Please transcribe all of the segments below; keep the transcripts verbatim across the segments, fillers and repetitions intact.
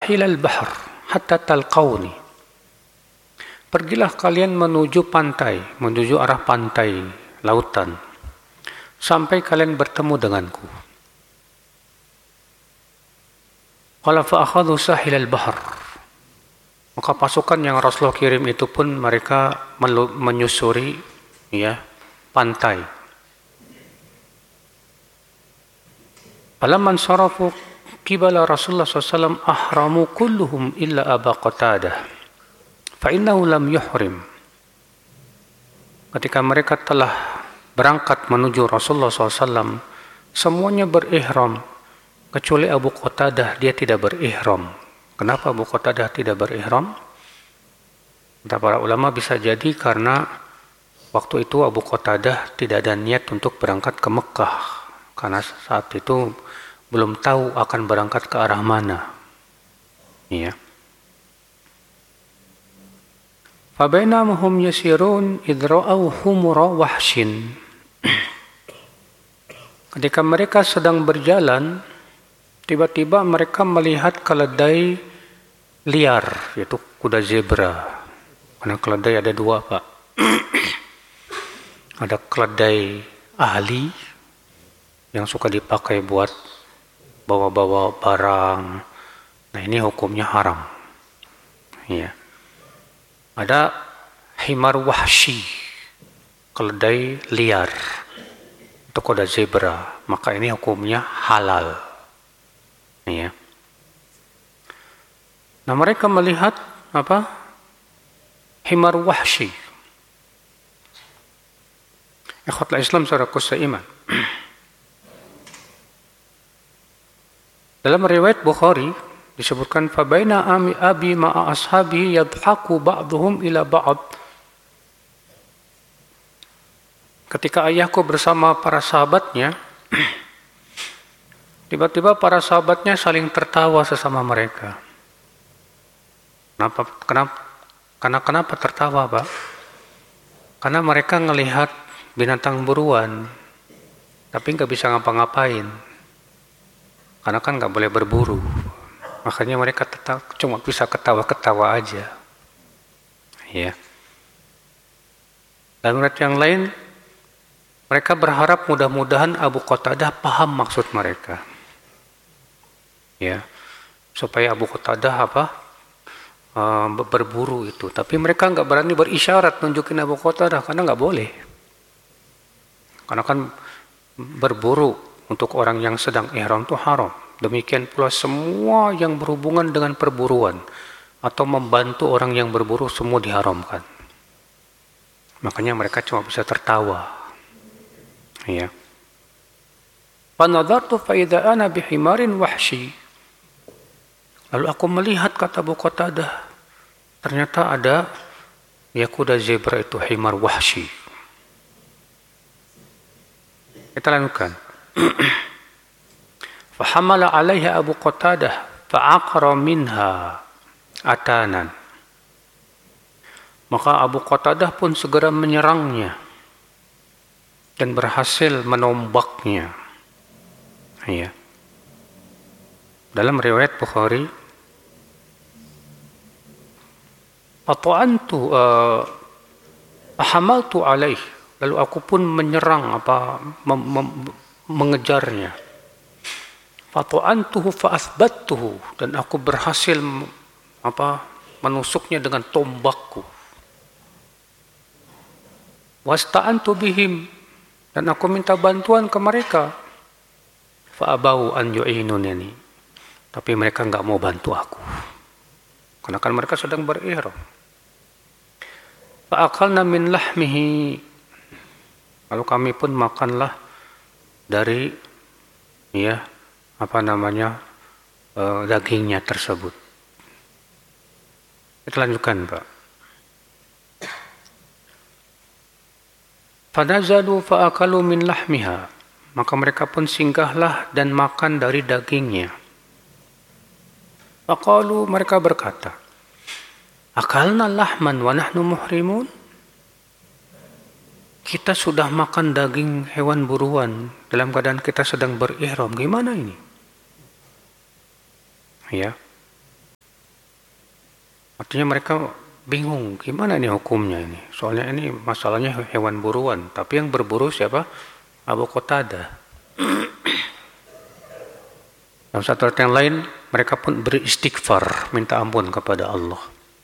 ilal bahr hatta talqauni. Pergilah kalian menuju pantai, menuju arah pantai, lautan, sampai kalian bertemu denganku. Qala fa akhadhu sahilal bahr. Maka pasukan yang Rasulullah kirim itu pun mereka menyusuri ya pantai. Falamman sarafu qibala Rasulullah sallallahu alaihi wasallam ahramu kulluhum illa Aba Qatadah. Fa'innahu lam yuhrim. Ketika mereka telah berangkat menuju Rasulullah shallallahu alaihi wasallam, semuanya berihram kecuali Abu Qatadah, dia tidak berihram. Kenapa Abu Qatadah tidak berihram? Kata para ulama bisa jadi karena waktu itu Abu Qatadah tidak ada niat untuk berangkat ke Mekah, karena saat itu belum tahu akan berangkat ke arah mana. Iya. Fabainahum yasirun idh ra'aw humura wahshin. Ketika mereka sedang berjalan, tiba-tiba mereka melihat keledai liar, yaitu kuda zebra. Karena keledai ada dua, Pak. Ada keledai ahli yang suka dipakai buat bawa-bawa barang. Nah, ini hukumnya haram. Iya. Ada himar wahshi, keledai liar, itu kuda zebra, maka ini hukumnya halal. Ya. Nah, mereka melihat apa? Himar wahshi. Ikhwatul Islam saudaraku seiman. Dalam riwayat Bukhari disebutkan fabaina ami abi ma'a ashabi yadhaku ba'dhum ila ba'd. Ketika ayahku bersama para sahabatnya, tiba-tiba para sahabatnya saling tertawa sesama mereka. Kenapa? Kenapa? Karena kenapa tertawa, Pak? Karena mereka melihat binatang buruan, tapi nggak bisa ngapa-ngapain. Karena kan nggak boleh berburu. Makanya mereka tetap cuma bisa ketawa-ketawa aja. Ya. Dan menurut yang lain, mereka berharap mudah-mudahan Abu Qatadah paham maksud mereka. Ya. Supaya Abu Qatadah apa? Uh, berburu itu. Tapi mereka nggak berani berisyarat nunjukin Abu Qatadah karena nggak boleh. Karena kan berburu untuk orang yang sedang ihram itu haram. Demikian pula semua yang berhubungan dengan perburuan atau membantu orang yang berburu semua diharamkan. Makanya mereka cuma bisa tertawa. Ya. Fanadartu fa idza ana bihimarin wahshi. Lalu aku melihat, kata Abu Qatadah, ternyata ada ya kuda zebra itu, himar wahshi. Kita lanjutkan. Fahamala alaiha Abu Qatadah fa'aqara minha atanan. Maka Abu Qatadah pun segera menyerangnya dan berhasil menombaknya. Ya. Dalam riwayat Bukhari, Fata'antu uh, fahamaltu alaih, lalu aku pun menyerang apa mem, mem, mengejarnya. Fata'antuhu fa'athbattuhu, dan aku berhasil apa menusuknya dengan tombakku. Wasta'antu bihim, dan aku minta bantuan ke mereka. Fa'abau an yu'inunani, tapi mereka enggak mau bantu aku. Karena kan mereka sedang berihram. Fa'akalna min lahmihi, lalu kami pun makanlah dari ya apa namanya uh, dagingnya tersebut. Kita lanjutkan, Pak. Fanazalu fa'akalu min lahmiha, maka mereka pun singgahlah dan makan dari dagingnya. Faqalu, mereka berkata, akalna lahman wa nahnu muhrimun. Kita sudah makan daging hewan buruan dalam keadaan kita sedang berihram. Gimana ini? Ya. Artinya mereka bingung, gimana ini hukumnya ini? Soalnya ini masalahnya hewan buruan, tapi yang berburu siapa? Abu Qatadah. Dalam satu ayat yang lain, mereka pun beristighfar, minta ampun kepada Allah.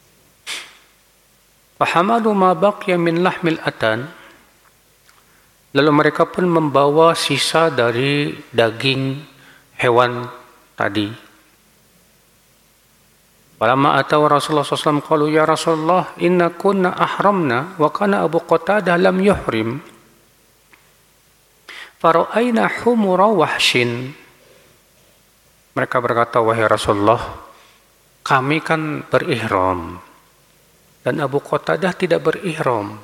Fahamadu ma baqiya min lahmil atan. Lalu mereka pun membawa sisa dari daging hewan tadi. Falamma ataw Rasulullah sallallahu alaihi wasallam qalu ya Rasulullah inna kunna ahramna wa kana Abu Qatadah lam yuhrim. Fara'ayna humura wahshin. Mereka berkata, wahai Rasulullah, kami kan berihram dan Abu Qatadah tidak berihram.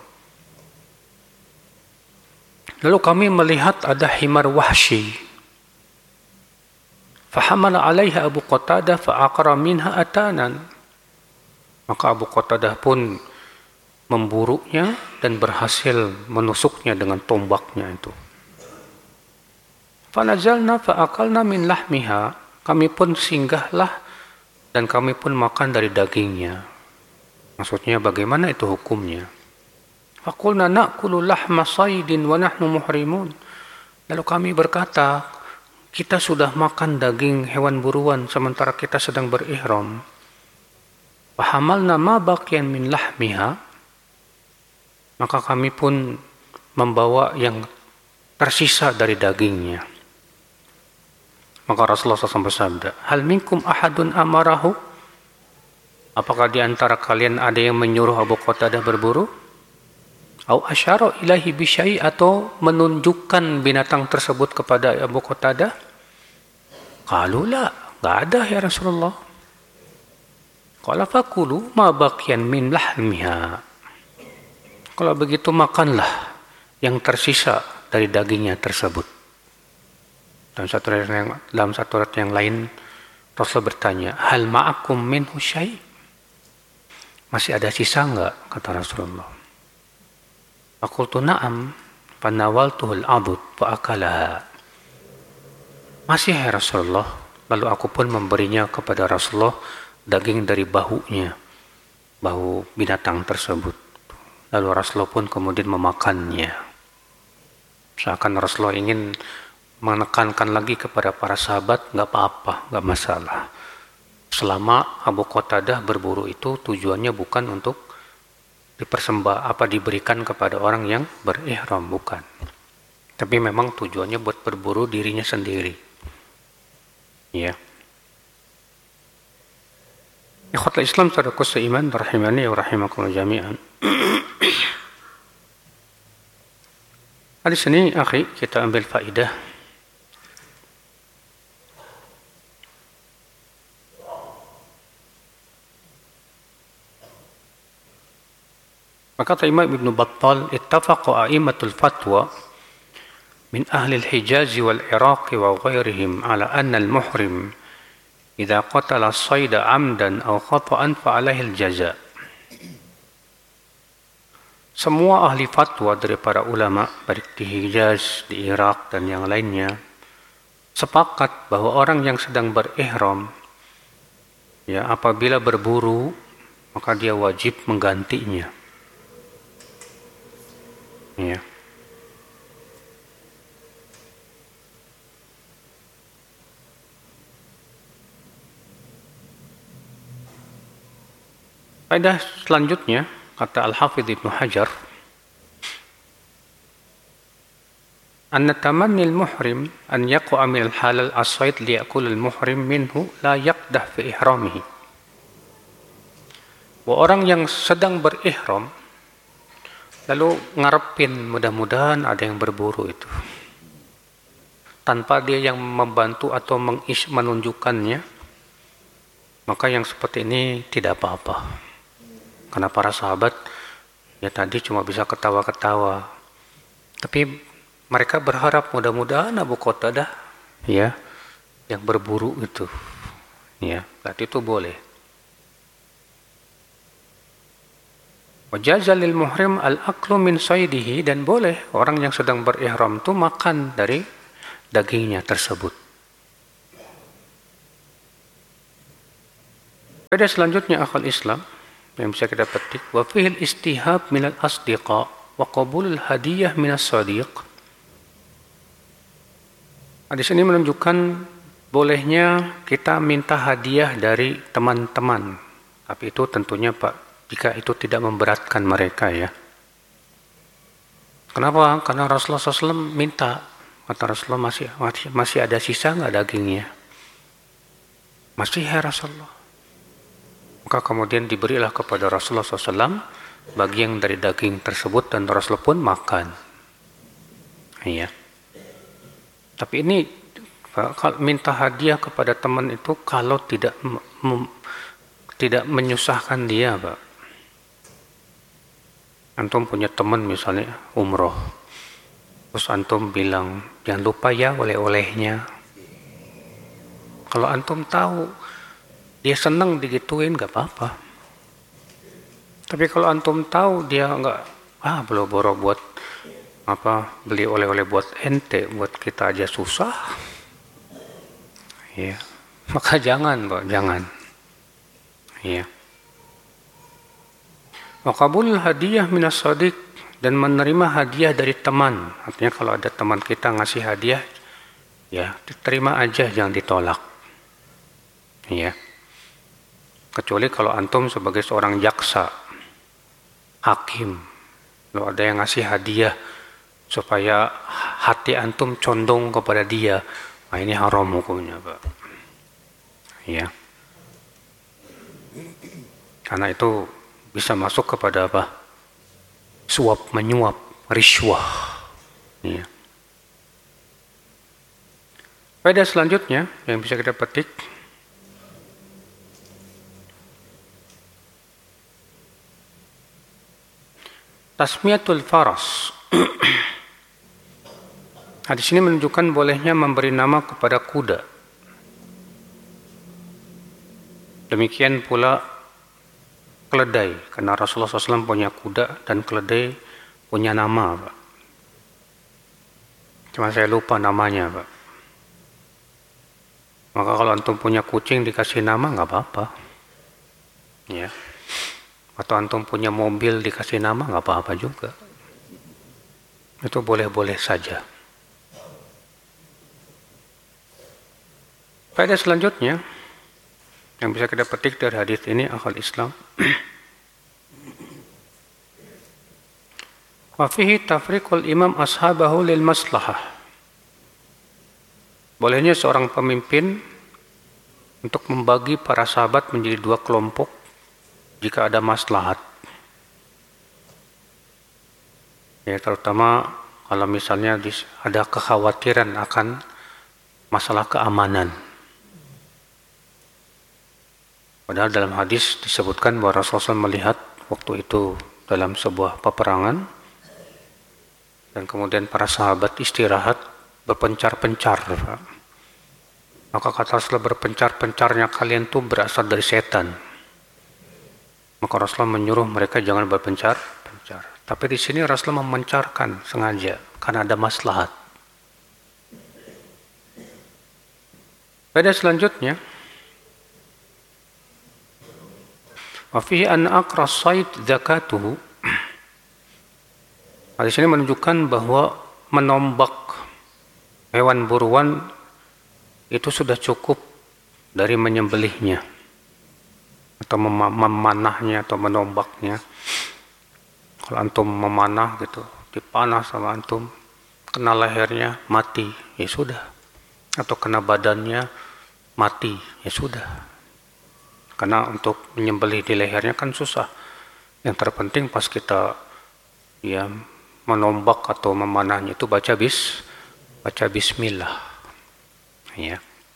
Lalu kami melihat ada himar wahsy. Fahamala alaiha Abu Qatadah fa'aqara minha atanan. Maka Abu Qatadah pun memburunya dan berhasil menusuknya dengan tombaknya itu. Fanazalna fa'akalna min lahmiha. Kami pun singgahlah dan kami pun makan dari dagingnya. Maksudnya bagaimana itu hukumnya? Faqulna na'kulu lahma saydin wa nahnu muhrimun. Lalu kami berkata, kita sudah makan daging hewan buruan sementara kita sedang berihram. Fahamalna ma baqiyan min lahmiha. Maka kami pun membawa yang tersisa dari dagingnya. Maka Rasulullah shallallahu alaihi wasallam bersabda, hal minkum ahadun amarahu? Apakah di antara kalian ada yang menyuruh Abu Qatadah berburu? Au asyara ilahi bisyai, atau menunjukkan binatang tersebut kepada Abu Qatadah? Qalu la, enggak ada ya Rasulullah. Qala fakulu ma baqiyan min lahmiha. Kalau begitu makanlah yang tersisa dari dagingnya tersebut. Dalam satu ayat yang, dalam satu ayat yang lain Rasul bertanya, hal ma'akum minhu syai'? Masih ada sisa enggak? Kata Rasulullah. Faqultu na'am fanawaltuhul abud fa'akalaha. Masih ya Rasulullah. Lalu aku pun memberinya kepada Rasulullah daging dari bahunya, bahu binatang tersebut. Lalu Rasulullah pun kemudian memakannya. Seakan Rasulullah ingin menekankan lagi kepada para sahabat, nggak apa-apa, nggak masalah. Selama Abu Qatadah berburu itu tujuannya bukan untuk dipersembah apa diberikan kepada orang yang berihram, bukan. Tapi memang tujuannya buat berburu dirinya sendiri. Ya. Ikhwatul Islam saudaraku seiman rahimani wa rahimakumullah jami'an. Di sini akhi kita ambil faidah. Maka kata Imam Ibn Battal, ittafaqa a'immatul fatwa min ahli al-Hijaz wal Iraq wa ghairihim ala anna al-muhrim idza qatala as-sayda 'amdan aw khata'an fa 'alaihi al-jaza'. Semua ahli fatwa dari para ulama baik di Hijaz, di Irak dan yang lainnya sepakat bahwa orang yang sedang berihram ya apabila berburu maka dia wajib menggantinya. Ya. Faedah selanjutnya kata Al-Hafidh Ibnu Hajar, anna tamanni al-muhrim an yaqa'a min al-halal as-sayd liya'kul al-muhrim minhu la yaqdah fi ihramihi. Bahwa orang yang sedang berihram lalu ngarepin mudah-mudahan ada yang berburu itu, tanpa dia yang membantu atau mengish menunjukkannya, maka yang seperti ini tidak apa-apa. Karena para sahabat ya tadi cuma bisa ketawa-ketawa, tapi mereka berharap mudah-mudahan Abu Qatadah ya yang berburu itu, ya berarti itu boleh. Wajaza lil muhrim al-aklu min saydihi, dan boleh orang yang sedang berihram itu makan dari dagingnya tersebut. Pada selanjutnya akal Islam, yang bisa kita petik, wa fihil istihab minal asdiqa wa qabulul hadiyah minas sadiq. Hadis ini menunjukkan bolehnya kita minta hadiah dari teman-teman, tapi itu tentunya Pak, jika itu tidak memberatkan mereka ya. Kenapa? Karena Rasulullah shallallahu alaihi wasallam minta, kata Rasulullah, masih masih, masih ada sisa nggak dagingnya? Masih ya Rasulullah. Maka kemudian diberilah kepada Rasulullah shallallahu alaihi wasallam bagian dari daging tersebut dan Rasulullah pun makan. Iya. Tapi ini kalau minta hadiah kepada teman itu kalau tidak mem, tidak menyusahkan dia, Pak. Antum punya teman misalnya umroh, terus antum bilang jangan lupa ya oleh-olehnya. Kalau antum tahu dia senang digituin, nggak apa-apa. Tapi kalau antum tahu dia nggak, ah boro-boro buat apa beli oleh-oleh buat ente, buat kita aja susah, ya maka jangan, Pak, jangan. Ya. Wa qabul hadiah minas sadiq, dan menerima hadiah dari teman. Artinya kalau ada teman kita ngasih hadiah, ya diterima aja, jangan ditolak. Ya. Kecuali kalau antum sebagai seorang jaksa, hakim, kalau ada yang ngasih hadiah supaya hati antum condong kepada dia, nah ini haram hukumnya, Pak. Ya. Karena itu bisa masuk kepada apa? Suap menyuap, riswah. Ya. Faedah selanjutnya yang bisa kita petik, tasmiyatul faras. Hadis ini menunjukkan bolehnya memberi nama kepada kuda. Demikian pula keledai, karena Rasulullah shallallahu alaihi wasallam punya kuda dan keledai punya nama, Pak. Cuma saya lupa namanya, Pak. Maka kalau antum punya kucing dikasih nama nggak apa-apa, ya. Atau antum punya mobil dikasih nama nggak apa-apa juga. Itu boleh-boleh saja. Faedah selanjutnya yang bisa kita petik dari hadis ini, akhal Islam, wa fihi tafriqul imam ashabahu lil maslahah. Bolehnya seorang pemimpin untuk membagi para sahabat menjadi dua kelompok jika ada maslahat. Ya, terutama kalau misalnya ada kekhawatiran akan masalah keamanan. Padahal dalam hadis disebutkan bahwa Rasulullah melihat waktu itu dalam sebuah peperangan dan kemudian para sahabat istirahat berpencar-pencar. Maka kata Rasulullah, berpencar-pencarnya kalian tuh berasal dari setan. Maka Rasulullah menyuruh mereka jangan berpencar-pencar. Tapi di sini Rasulullah memencarkan sengaja karena ada maslahat. Pada selanjutnya, wa fihi an aqra sayd zakatuhu. Hadis ini menunjukkan bahwa menombak hewan buruan itu sudah cukup dari menyembelihnya atau mem- memanahnya atau menombaknya. Kalau antum memanah gitu, dipanah sama antum, kena lehernya mati, ya sudah. Atau kena badannya mati, ya sudah. Karena untuk menyembelih di lehernya kan susah. Yang terpenting pas kita ya menombak atau memanahnya itu baca bis, baca bismillah. Ya.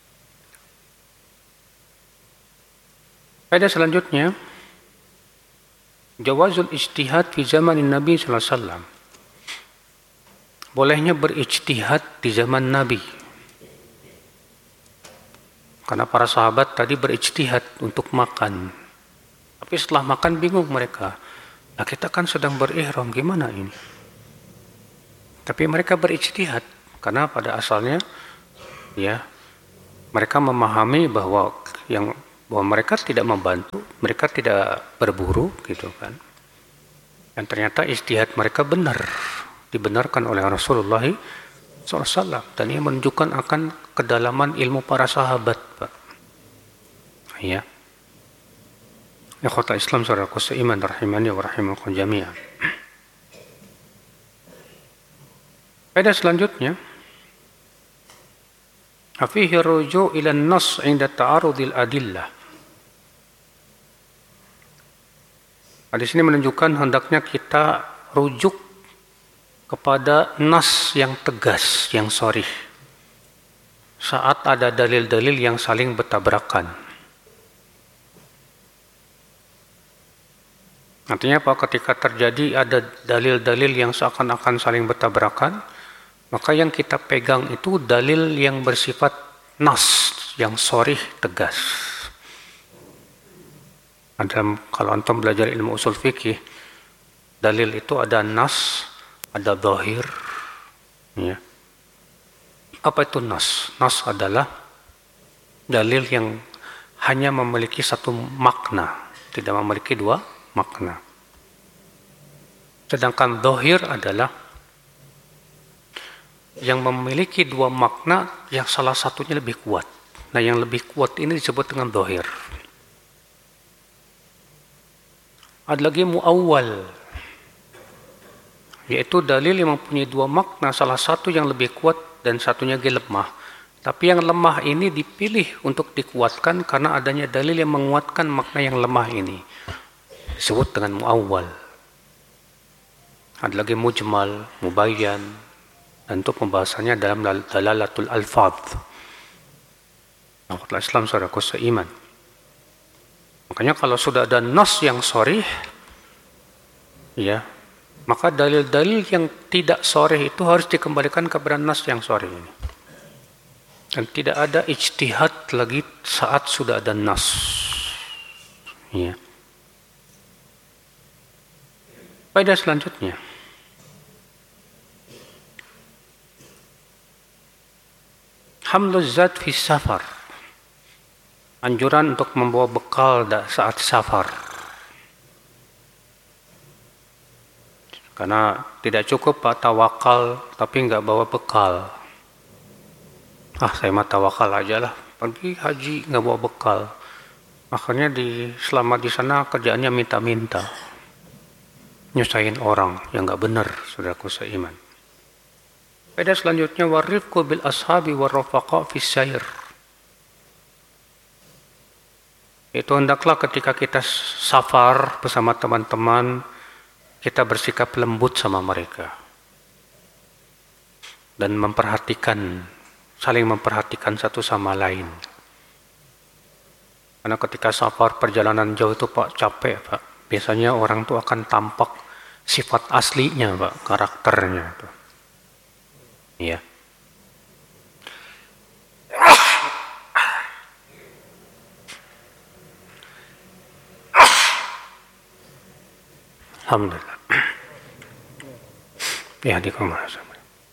Faedah selanjutnya, jawazul ijtihad fi zamanin Nabi sallallahu alaihi wasallam. Bolehnya berijtihad di zaman Nabi. Karena para sahabat tadi berijtihad untuk makan. Tapi setelah makan bingung mereka. Nah kita kan sedang berihram, gimana ini? Tapi mereka berijtihad. Karena pada asalnya ya mereka memahami bahwa yang bahwa mereka tidak membantu, mereka tidak berburu gitu kan. Dan ternyata ijtihad mereka benar, dibenarkan oleh Rasulullah shallallahu alaihi wasallam, dan ini menunjukkan akan kedalaman ilmu para sahabat, Pak. Ya. Ikhwatal Islam saudaraku seiman rahimani wa rahimakum jami'an. Faedah selanjutnya, afihi ruju' ila an-nass 'inda ta'arudil adillah. Di sini menunjukkan hendaknya kita rujuk kepada nas yang tegas, yang sharih, saat ada dalil-dalil yang saling bertabrakan. Artinya apa? Ketika terjadi ada dalil-dalil yang seakan-akan saling bertabrakan, maka yang kita pegang itu dalil yang bersifat nas, yang sharih, tegas. Ada, kalau antum belajar ilmu usul fikih, dalil itu ada nas, ada zahir. Ya. Apa itu nas? Nas adalah dalil yang hanya memiliki satu makna, tidak memiliki dua makna. Sedangkan zahir adalah yang memiliki dua makna, yang salah satunya lebih kuat. Nah, yang lebih kuat ini disebut dengan zahir. Ada lagi muawwal, yaitu dalil yang mempunyai dua makna, salah satu yang lebih kuat dan satunya lagi lemah. Tapi yang lemah ini dipilih untuk dikuatkan karena adanya dalil yang menguatkan makna yang lemah ini. Disebut dengan muawwal. Ada lagi mujmal, mubayyan, dan itu pembahasannya dalam dalalatul alfadz. Ikhwatal Islam saudaraku seiman. Makanya kalau sudah ada nas yang sharih, ya, maka dalil-dalil yang tidak sharih itu harus dikembalikan kepada nas yang sharih ini. Dan tidak ada ijtihad lagi saat sudah ada nas. Ya. Faedah selanjutnya, hamluz zat fi safar, anjuran untuk membawa bekal saat safar. Karena tidak cukup Pak tawakal tapi nggak bawa bekal. Ah, saya mah tawakal aja lah, pergi haji nggak bawa bekal. Akhirnya di selama di sana kerjaannya minta-minta, nyusahin orang yang nggak benar, saudaraku seiman. Faedah selanjutnya, warifqu bil ashabi warrafaqa fis sair. Itu hendaklah ketika kita safar bersama teman-teman, kita bersikap lembut sama mereka. Dan memperhatikan, saling memperhatikan satu sama lain. Karena ketika safar perjalanan jauh itu Pak, capek Pak. Biasanya orang itu akan tampak sifat aslinya Pak, karakternya itu. Iya. Alhamdulillah. Ya, di kamar sama.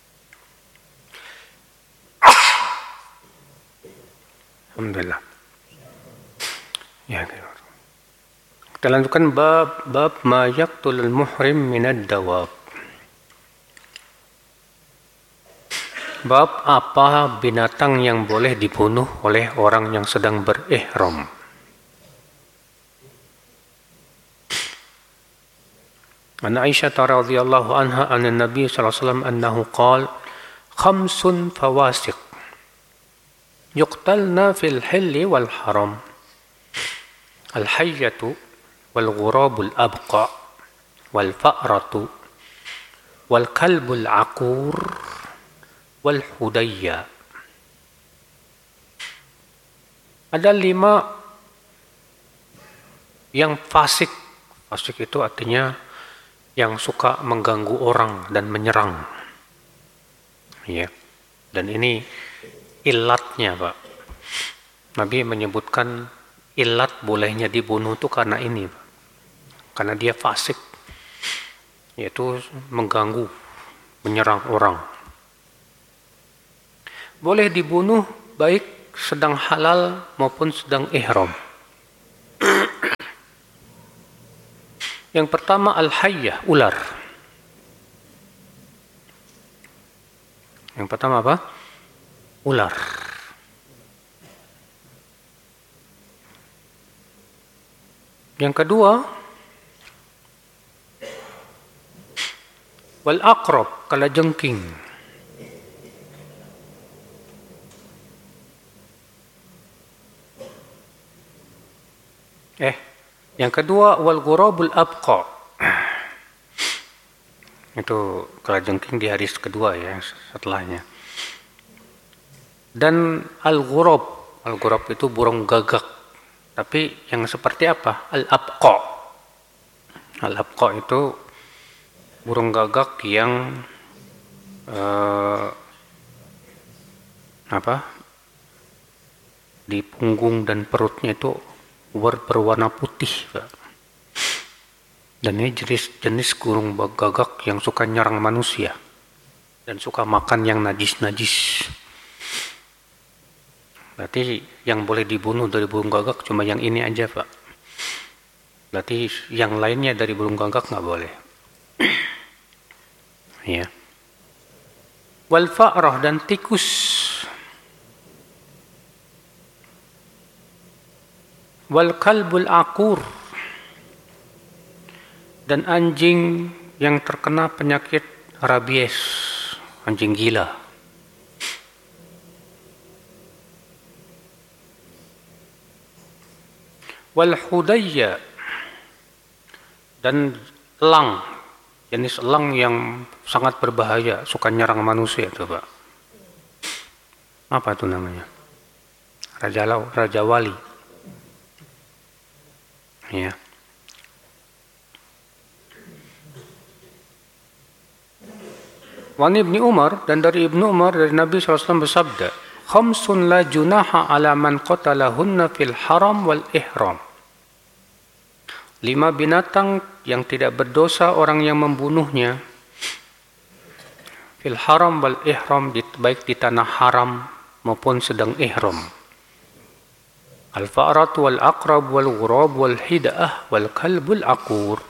Alhamdulillah. Ya, kita lanjutkan bab bab ma yaqtulul muhrim minad dawab. Bab apa binatang yang boleh dibunuh oleh orang yang sedang berihram. An Aisyah radhiyallahu anha anna Nabi sallallahu alaihi wasallam annahu qala khamsun fawasiq yuqtalna fil hilli wal haram al hayyatu wal ghurabul abqa wal fa'ratu wal kalbul aqur wal hudayya. Ada lima yang fasik. Fasik itu artinya yang suka mengganggu orang dan menyerang. Ya. Dan ini ilatnya, Pak. Nabi menyebutkan ilat bolehnya dibunuh itu karena ini, Pak. Karena dia fasik, yaitu mengganggu, menyerang orang. Boleh dibunuh baik sedang halal maupun sedang ihram. Yang pertama al-hayyah, ular. Yang pertama apa? Ular. Yang kedua wal aqrab, kalajengking. Eh, yang kedua wal ghurabul abqa. Itu kalajengking di hadis kedua ya, setelahnya. Dan al-ghurab, al-ghurab itu burung gagak. Tapi yang seperti apa? Al-abqa. Al-abqa itu burung gagak yang uh, apa? Di punggung dan perutnya itu berwarna putih, Pak. Dan ini jenis jenis burung gagak yang suka nyerang manusia dan suka makan yang najis-najis. Berarti yang boleh dibunuh dari burung gagak cuma yang ini aja, Pak. Berarti yang lainnya dari burung gagak nggak boleh. Ya. Wal fa'rah, dan tikus. Wal kalbul aqur, dan anjing yang terkena penyakit rabies, anjing gila. Wal hudayya, dan elang, jenis elang yang sangat berbahaya, suka nyerang manusia itu, Pak. Apa itu namanya? Raja Lau, Raja Wali. Ya. Wan Ibni Umar, dan dari Ibnu Umar dari Nabi shallallahu alaihi wasallam bersabda, khamsun la junaha ala man qatalahunna fil haram wal ihram. Lima binatang yang tidak berdosa orang yang membunuhnya fil haram wal ihram, baik di tanah haram maupun sedang ihram. Al-fa'rat wal aqrab wal ghurab wal hida'ah wal kalbul aqur.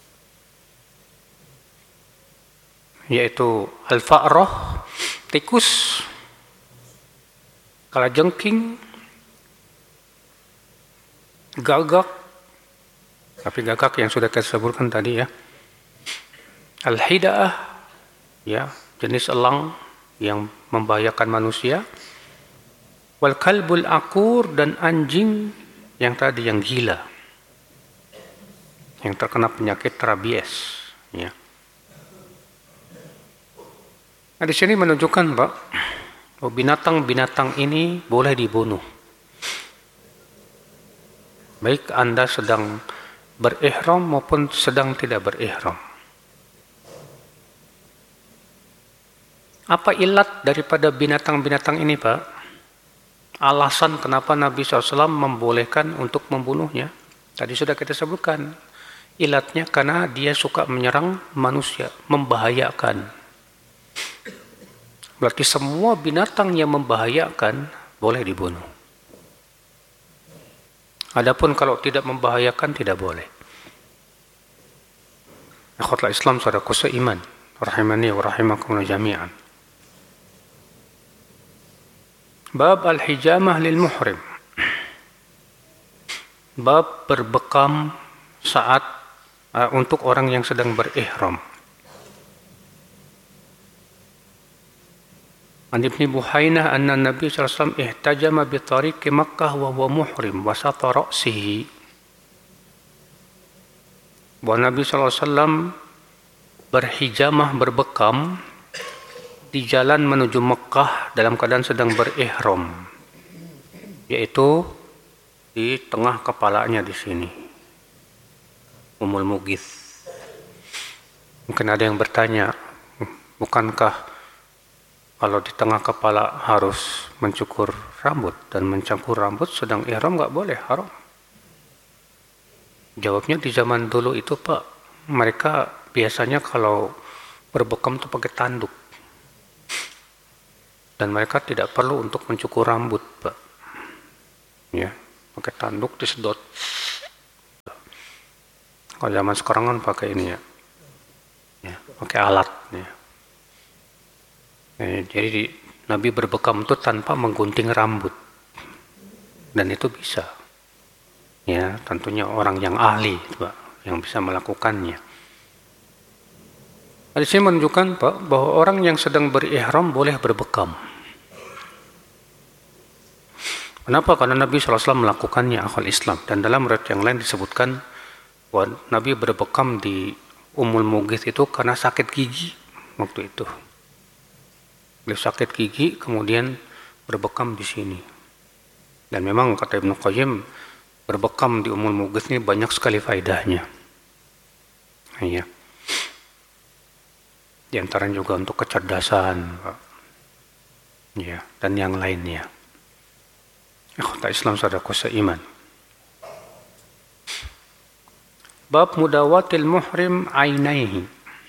Yaitu al-fa'rah, tikus, kalajengking, gagak, tapi gagak yang sudah kita sebutkan tadi ya. Al-hida'ah, ya, jenis elang yang membahayakan manusia. Wal kalbul aqur, dan anjing yang tadi yang gila, yang terkena penyakit rabies, ya. Nah, di sini menunjukkan, Pak, bahwa binatang-binatang ini boleh dibunuh. Baik Anda sedang berihram maupun sedang tidak berihram. Apa ilat daripada binatang-binatang ini, Pak? Alasan kenapa Nabi shallallahu alaihi wasallam membolehkan untuk membunuhnya, tadi sudah kita sebutkan. Ilatnya karena dia suka menyerang manusia, membahayakan. Berarti semua binatang yang membahayakan boleh dibunuh. Adapun kalau tidak membahayakan tidak boleh. Akhwatul Islam, saudaraku seiman, rahimani wa rahimakumullah jami'an. Bab al-hijamah lil muhrim. Bab berbekam saat uh, untuk orang yang sedang berihram. An Ibni Buhainah anna Nabi sallallahu alaihi wasallam ihtajama bi tariqi Makkah wa huwa muhrim wa sata ra'sihi. Bahwa Nabi sallallahu alaihi wasallam berhijamah, berbekam di jalan menuju Mekah dalam keadaan sedang berihram, yaitu di tengah kepalanya di sini, Umul Mughith. Mungkin ada yang bertanya, bukankah kalau di tengah kepala harus mencukur rambut, dan mencampur rambut sedang ihram nggak boleh, haram? Jawabnya, di zaman dulu itu, Pak, mereka biasanya kalau berbekam itu pakai tanduk. Dan mereka tidak perlu untuk mencukur rambut, Pak. Ya, pakai tanduk disedot. Kalau zaman sekarang kan pakai ini ya, ya pakai alat. Ya. Eh, jadi Nabi berbekam itu tanpa menggunting rambut, dan itu bisa. Ya, tentunya orang yang ahli, Pak, yang bisa melakukannya. Di sini menunjukkan, Pak, bahwa orang yang sedang berihram boleh berbekam. Kenapa? Karena Nabi shallallahu alaihi wasallam melakukannya, akhwal Islam. Dan dalam riwayat yang lain disebutkan bahwa Nabi berbekam di Ummul Mughith itu karena sakit gigi waktu itu. Beliau sakit gigi, kemudian berbekam di sini. Dan memang kata Ibnu Qayyim, berbekam di Ummul Mughith ini banyak sekali faedahnya. Iya. Di antara juga untuk kecerdasan, Pak. Ya, dan yang lainnya. Ikhwata Islam saudaraku seiman. Bab mudawatil muhrim ainaihi.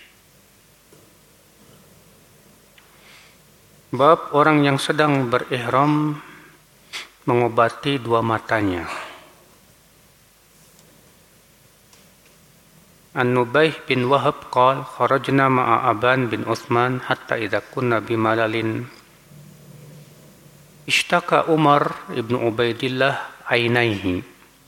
Bab orang yang sedang berihram mengobati dua matanya. An-Nubayh bin Wahab qala kharajna ma'a Aban bin Uthman hatta idza kunna bi malalin ishtaka Umar ibn Ubaidillah ainaihi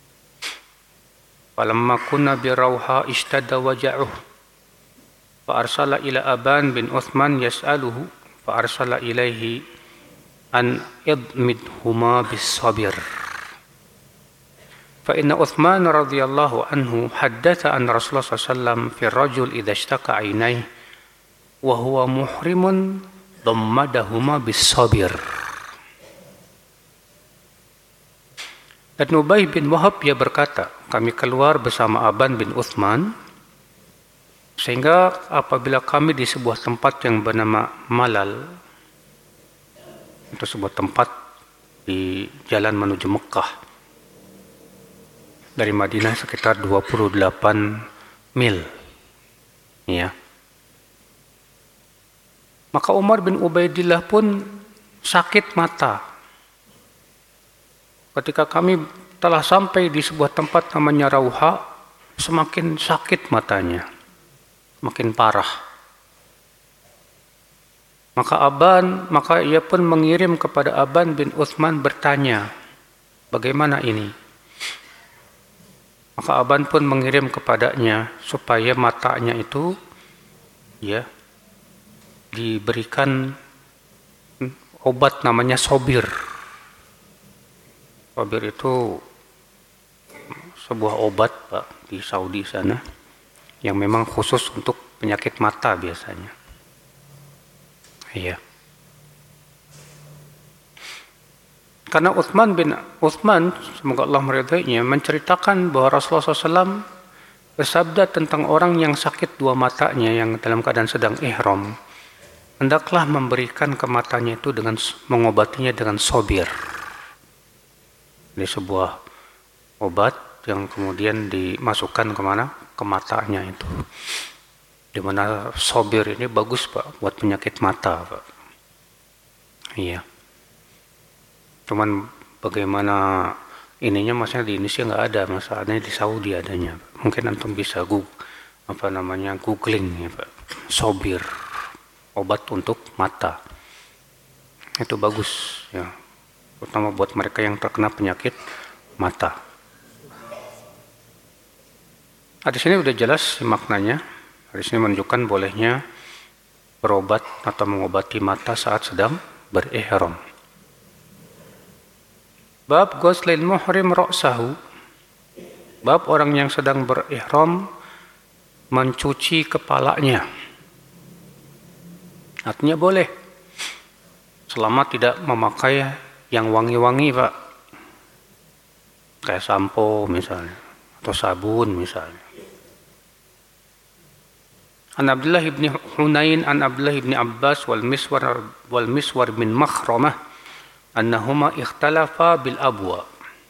falamma kunna bi Rawha ishtadda waja'uhu fa arsala ila Aban bin Uthman yas'aluhu fa arsala ilaihi an idmidhuma bis sabir fa inna Uthman radhiyallahu anhu haddatha an Rasulullah sallallahu alaihi wasallam fi rajul idza ishtaka ainaihi wa huwa muhrimun dammadahuma bis sabir. Dan Ubay bin Wahab dia berkata, kami keluar bersama Aban bin Uthman, sehingga apabila kami di sebuah tempat yang bernama Malal, itu sebuah tempat di jalan menuju Mekah, dari Madinah sekitar dua puluh delapan mil, ya. Maka Umar bin Ubaidillah pun sakit mata. Ketika kami telah sampai di sebuah tempat namanya Rawha, semakin sakit matanya, makin parah. Maka Aban, maka ia pun mengirim kepada Aban bin Uthman bertanya, bagaimana ini? Maka Aban pun mengirim kepadanya supaya matanya itu, ya, diberikan obat namanya sobir. Sobir itu sebuah obat, Pak, di Saudi sana yang memang khusus untuk penyakit mata biasanya. Iya. Karena Uthman bin Uthman, semoga Allah meridainya, menceritakan bahwa Rasulullah shallallahu alaihi wasallam bersabda tentang orang yang sakit dua matanya yang dalam keadaan sedang ihram, hendaklah memberikan ke matanya itu dengan mengobatinya dengan sobir. Ini sebuah obat yang kemudian dimasukkan kemana? Ke matanya itu. Di mana sobir ini bagus, Pak, buat penyakit mata, Pak. Iya. Cuman bagaimana ininya, maksudnya di Indonesia nggak ada, masalahnya di Saudi adanya. Mungkin antum bisa Google, apa namanya, googling ya, Pak. Sobir, obat untuk mata. Itu bagus, ya. Terutama buat mereka yang terkena penyakit mata. Nah, di sini udah jelas maknanya. Di sini menunjukkan bolehnya berobat atau mengobati mata saat sedang berihram. Bab ghuslil muhrim ra'sahu. Bab orang yang sedang berihram mencuci kepalanya. Artinya boleh, selama tidak memakai yang wangi-wangi, Pak, kayak sampo misalnya, atau sabun misalnya. An Abdullah ibn Hunain an Abdullah ibn Abbas wal Miswar wal Miswar bin Makhramah annahuma ikhtalafa bil abwa.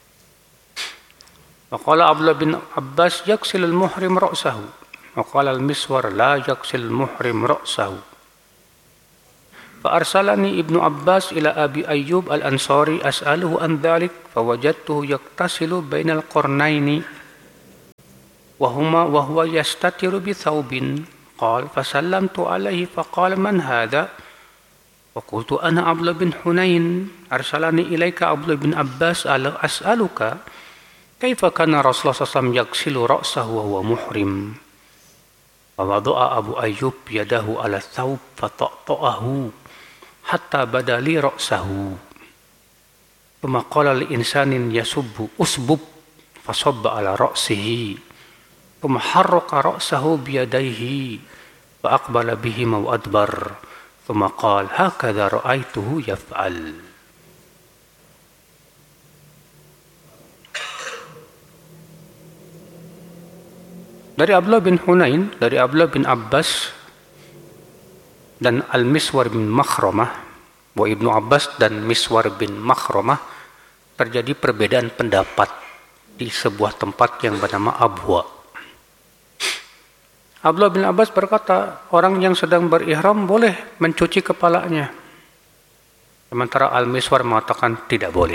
Wa qala Abdullah bin Abbas yaksil al muhrim ra'sahu wa qala al Miswar la yaksil al muhrim ra'sahu. فأرسلني ابن عباس إلى أبي أيوب الأنصاري أسأله عن ذلك فوجدته يغتسل بين القرنين وهما وهو يستتر بثوب قال فسلمت عليه فقال من هذا وقلت أنا عبد بن حنين أرسلني إليك عبد بن عباس أسألك كيف كان رسول الله صلى الله عليه وسلم يغسل رأسه وهو محرم فوضع أبو أيوب يده على الثوب فطأطأه حتى بدا لي رأسه ثم قال لإنسان يسب أسبب فصب على رأسه ثم حرك رأسه بيديه فأقبل بهما وأدبر ثم قال هكذا رأيته يفعل. Dari Abdullah bin Hunain, dari Abdullah bin Abbas dan Al-Miswar bin Makhramah, bahwa Ibnu Abbas dan Miswar bin Makhramah terjadi perbedaan pendapat di sebuah tempat yang bernama Abwa. Abdullah bin Abbas berkata, orang yang sedang berihram boleh mencuci kepalanya. Sementara Al-Miswar mengatakan tidak boleh.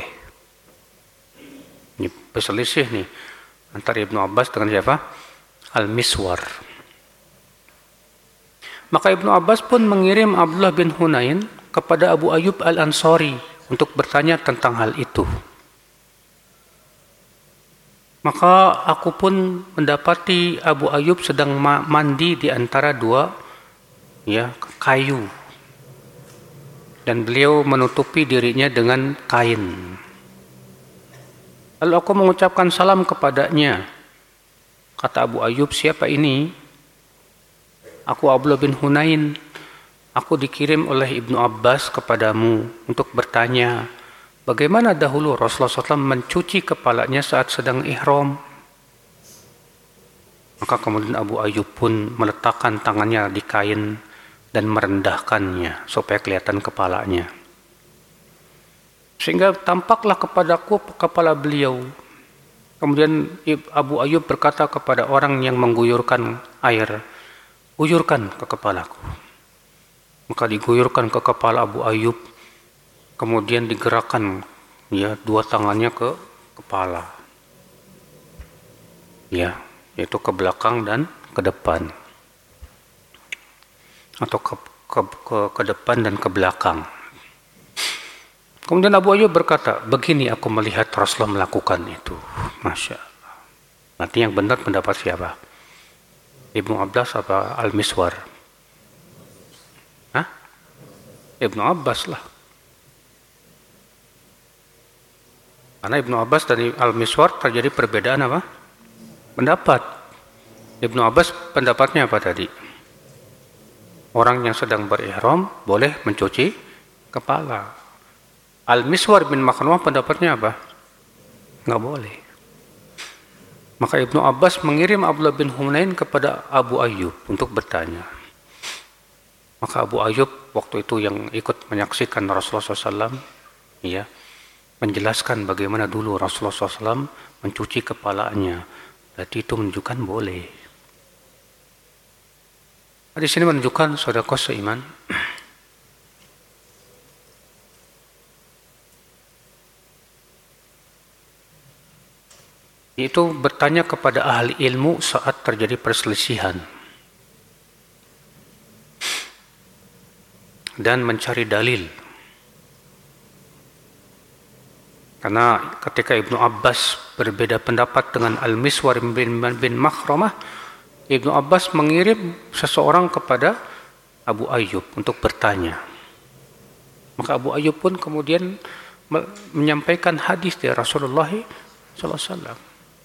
Ini berselisih nih antara Ibnu Abbas dengan siapa? Al-Miswar. Maka Ibnu Abbas pun mengirim Abdullah bin Hunain kepada Abu Ayyub Al-Ansari untuk bertanya tentang hal itu. Maka aku pun mendapati Abu Ayyub sedang mandi di antara dua ya kayu. Dan beliau menutupi dirinya dengan kain. Lalu aku mengucapkan salam kepadanya. Kata Abu Ayyub, siapa ini? Aku Abdullah bin Hunain. Aku dikirim oleh Ibnu Abbas kepadamu untuk bertanya, bagaimana dahulu Rasulullah shallallahu alaihi wasallam mencuci kepalanya saat sedang ihram? Maka kemudian Abu Ayyub pun meletakkan tangannya di kain dan merendahkannya supaya kelihatan kepalanya. Sehingga tampaklah kepadaku kepala beliau. Kemudian Abu Ayyub berkata kepada orang yang mengguyurkan air, guyurkan ke kepalaku. Maka diguyurkan ke kepala Abu Ayyub, kemudian digerakkan ya dua tangannya ke kepala, ya yaitu ke belakang dan ke depan, atau ke ke ke, ke depan dan ke belakang. Kemudian Abu Ayyub berkata, begini aku melihat Rasulullah melakukan itu. Masya Allah. Nanti yang benar pendapat siapa? Ibnu Abbas apa Al-Miswar? Hah? Ibnu Abbas lah. Karena Ibnu Abbas dan Al-Miswar terjadi perbedaan apa? Pendapat. Ibnu Abbas pendapatnya apa tadi? Orang yang sedang berihram boleh mencuci kepala. Al-Miswar bin Makhramah pendapatnya apa? Nggak boleh. Maka Ibnu Abbas mengirim Abdullah bin Hunain kepada Abu Ayyub untuk bertanya. Maka Abu Ayyub waktu itu yang ikut menyaksikan Rasulullah shallallahu alaihi wasallam, ya, menjelaskan bagaimana dulu Rasulullah shallallahu alaihi wasallam mencuci kepalanya. Jadi itu menunjukkan boleh. Nah, di sini menunjukkan saudara seiman. Itu bertanya kepada ahli ilmu saat terjadi perselisihan dan mencari dalil. Karena ketika Ibnu Abbas berbeda pendapat dengan Al-Miswar bin, bin Makhramah, Ibnu Abbas mengirim seseorang kepada Abu Ayyub untuk bertanya. Maka Abu Ayyub pun kemudian menyampaikan hadis dari Rasulullah shallallahu alaihi wasallam.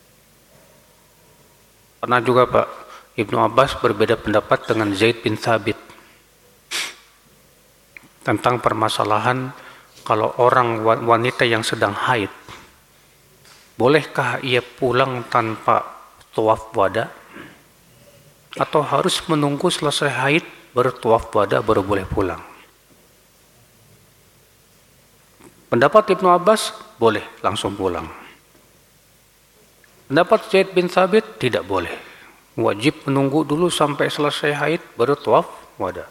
Pernah juga Pak Ibnu Abbas berbeda pendapat dengan Zaid bin Thabit tentang permasalahan kalau orang wanita yang sedang haid, bolehkah ia pulang tanpa tawaf wada atau harus menunggu selesai haid baru tawaf wada baru boleh pulang? Pendapat Ibnu Abbas boleh langsung pulang. Pendapat Zaid bin Thabit tidak boleh. Wajib menunggu dulu sampai selesai haid baru tawaf wada.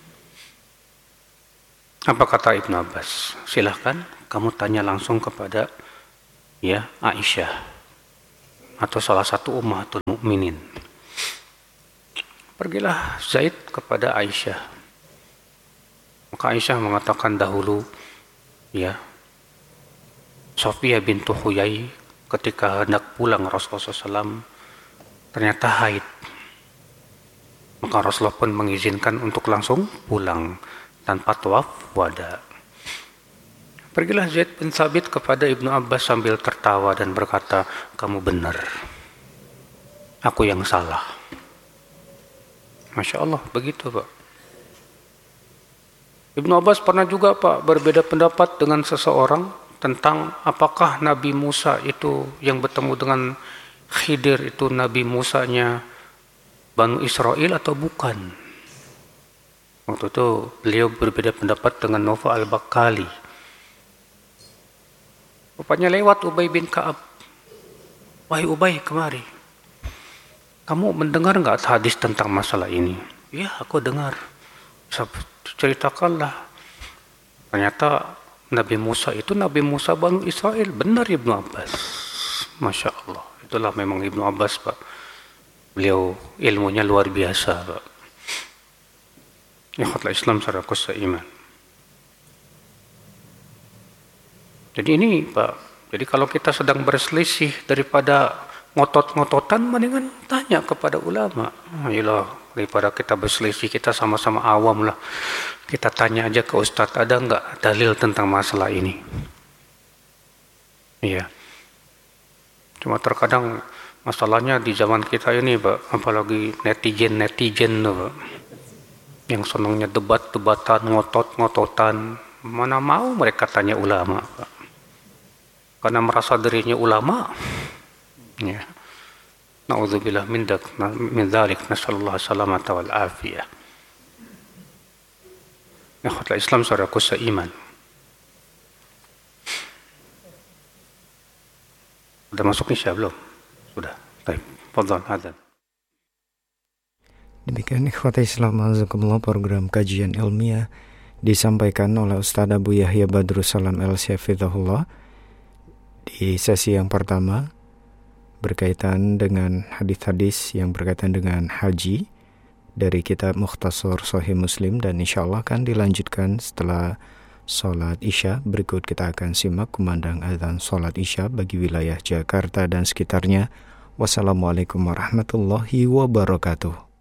Apa kata Ibnu Abbas? Silahkan kamu tanya langsung kepada ya Aisyah. atau salah satu ummahatul mukminin. Pergilah Zaid kepada Aisyah. Maka Aisyah mengatakan dahulu, ya, Sofia bintu Huyai ketika hendak pulang Rasulullah shallallahu alaihi wasallam ternyata haid. Maka Rasulullah pun mengizinkan untuk langsung pulang tanpa tawaf wada. Pergilah Zaid bin Thabit kepada Ibnu Abbas sambil tertawa dan berkata, kamu benar, aku yang salah. Masya Allah, begitu Pak. Ibnu Abbas pernah juga Pak berbeda pendapat dengan seseorang tentang apakah Nabi Musa itu yang bertemu dengan Khidir itu Nabi Musanya Banu Israel atau bukan. Waktu itu beliau berbeda pendapat dengan Nova Al-Bakali. Rupanya lewat Ubay bin Ka'ab. Wahai Ubay, kemari. Kamu mendengar enggak hadis tentang masalah ini? Ya, aku dengar. Ceritakanlah. Ternyata Nabi Musa itu Nabi Musa Banu Israel. Benar Ibnu Abbas. Masya Allah. Itulah memang Ibnu Abbas Pak. Beliau ilmunya luar biasa Pak. Ikhwatul Islam secara seiman. Jadi ini Pak. Jadi kalau kita sedang berselisih daripada ngotot-ngototan, mendingan tanya kepada ulama. Ayolah, daripada kita berselisih, kita sama-sama awam lah. Kita tanya aja ke Ustadz, ada enggak dalil tentang masalah ini? Iya. Cuma terkadang masalahnya di zaman kita ini Pak, apalagi netizen-netizen Pak, yang senangnya debat-debatan, ngotot-ngototan, mana mau mereka tanya ulama Pak. Karena merasa dirinya ulama. Ya. Na'udzubillah min dak min dzalik, nasallallahu salamata wal afiyah. Ikhwatul Islam saudaraku seiman. Sudah masuk Isya belum? Sudah. Baik. Fadhal adzan. Demikian ikhwatul Islam azakumullah, program kajian ilmiah disampaikan oleh Ustaz Abu Yahya Badrussalam Al-Syafidhahullah di sesi yang pertama berkaitan dengan hadis-hadis yang berkaitan dengan haji dari kitab Mukhtasar Sahih Muslim, dan insyaallah akan dilanjutkan setelah sholat Isya. Berikut kita akan simak kumandang azan sholat Isya bagi wilayah Jakarta dan sekitarnya. Wassalamualaikum warahmatullahi wabarakatuh.